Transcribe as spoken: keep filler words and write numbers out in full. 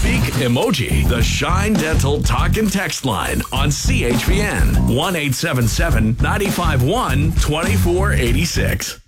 speak emoji. The Shine Dental Talk and Text line on C H V N one eight seven seven, nine five one, two four eight six.